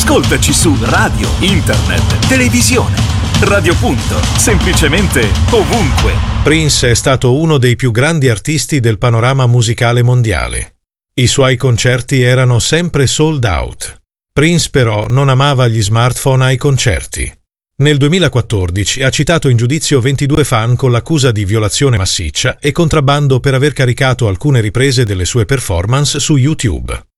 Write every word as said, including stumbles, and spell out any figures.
Ascoltaci su radio, internet, televisione. Radio Punto, semplicemente ovunque. Prince è stato uno dei più grandi artisti del panorama musicale mondiale. I suoi concerti erano sempre sold out. Prince però non amava gli smartphone ai concerti. Nel duemilaquattordici ha citato in giudizio ventidue fan con l'accusa di violazione massiccia e contrabbando per aver caricato alcune riprese delle sue performance su YouTube.